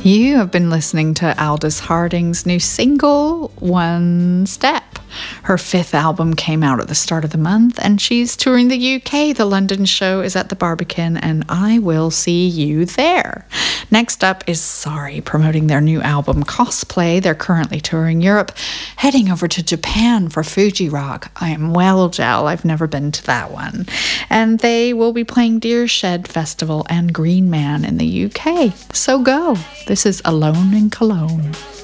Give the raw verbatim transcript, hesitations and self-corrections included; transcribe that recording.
You have been listening to Aldous Harding's new single, One Step. Her fifth album came out at the start of the month, and she's touring the U K. The London show is at the Barbican, and I will see you there. Next up is Sorry, promoting their new album, Cosplay. They're currently touring Europe, heading over to Japan for Fuji Rock. I am well gel. I've never been to that one. And they will be playing Deer Shed Festival and Green Man in the U K. So go. This is Alone in Cologne.